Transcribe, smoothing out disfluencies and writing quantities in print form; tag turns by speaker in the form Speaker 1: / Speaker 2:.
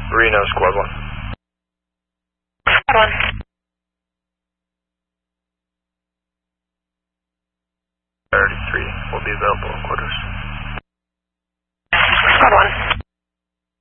Speaker 1: Reno, Squad 1.
Speaker 2: Squad 1.
Speaker 1: Priority 3 will be available in quarters.